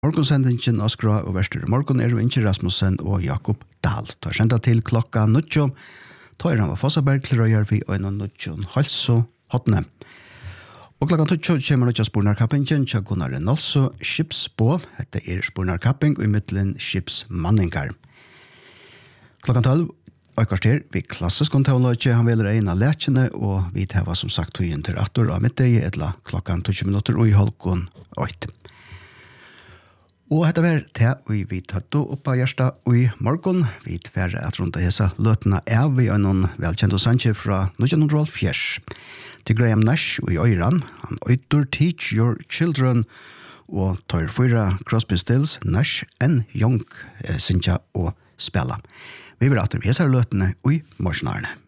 Morgonsendingen Oskra og Verster Morgon Inge Rasmussen og Jakob Dahl. Ta kjenta til klokka 9. Tøyran var Fossaberg til Røyar vi og en 9. Halso hotne. Og klokka 20 kommer nødja spornarkappingen til Gunnar Renolso Skipsbå. Dette spornarkapping og i midtelen skipsmanningar. Klokka 12 og kvarter vi klassisk kontauløyke. Han veler en av lekene og vi tar som sagt tøyen til 8 av middag etla klokka 20 minutter og i halvgån 8. Og hetta var til vi vidt hattu oppa hjärsta i morgon. Vi tverre at rundt hesa løtene vi en velkjent og sanje fra 1904. Til Graham Nash i Øyran. Han øytur Teach Your Children og tar 4 Crosby Stills, Nash and Young synja og spela. Vi vil atter hesa løtene i morsnarene.